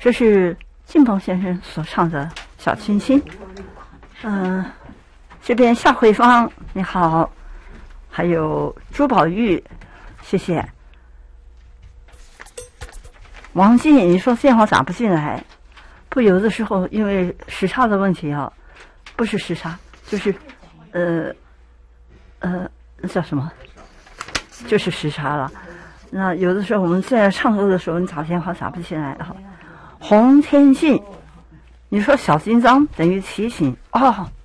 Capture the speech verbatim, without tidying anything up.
这是靳鹏先生所唱的《小清新》。嗯、呃，这边夏慧芳你好，还有朱宝玉，谢谢。王静，你说电话打不进来？不，有的时候因为时差的问题啊，不是时差，就是呃呃那叫什么？就是时差了。那有的时候我们在唱歌的时候，你打电话打不进来啊。洪天信，你说小金章等于提醒哦。